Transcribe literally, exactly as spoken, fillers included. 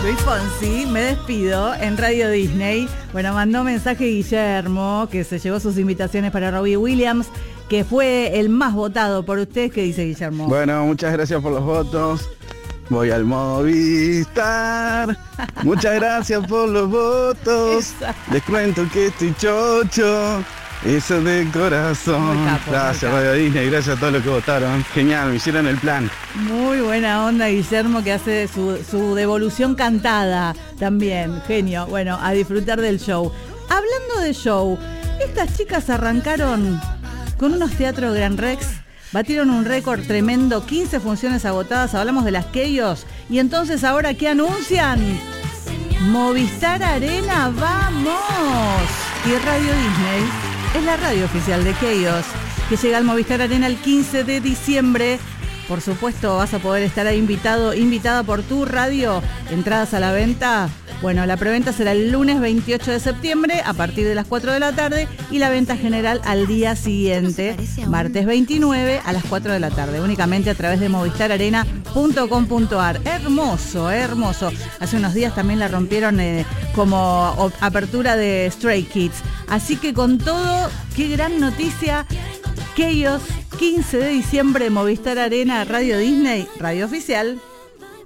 Luis Fonsi, me despido en Radio Disney. Bueno, mandó mensaje Guillermo, que se llevó sus invitaciones para Robbie Williams, que fue el más votado por ustedes. ¿Qué dice Guillermo? Bueno, muchas gracias por los votos. Voy al Movistar. Muchas gracias por los votos. Exacto. Les cuento que estoy chocho. Eso de corazón. Muy capo, Gracias, muy capo. Radio Disney. Gracias a todos los que votaron. Genial, me hicieron el plan. Muy buena onda Guillermo, que hace su, su devolución cantada también. Genio. Bueno, a disfrutar del show. Hablando de show, estas chicas arrancaron con unos teatros Gran Rex. Batieron un récord tremendo, quince funciones agotadas. Hablamos de las Keyos. Y entonces, ¿ahora qué anuncian? Movistar Arena, ¡vamos! Y Radio Disney es la radio oficial de Keyos, que llega al Movistar Arena el quince de diciembre. Por supuesto, vas a poder estar ahí invitado, invitada por tu radio. Entradas a la venta. Bueno, la preventa será el lunes veintiocho de septiembre a partir de las cuatro de la tarde y la venta general al día siguiente, martes veintinueve a las cuatro de la tarde, únicamente a través de movistar arena punto com punto ar. Hermoso, hermoso. Hace unos días también la rompieron eh, como o- apertura de Stray Kids. Así que con todo, qué gran noticia. Keyos, quince de diciembre, Movistar Arena, Radio Disney, radio oficial.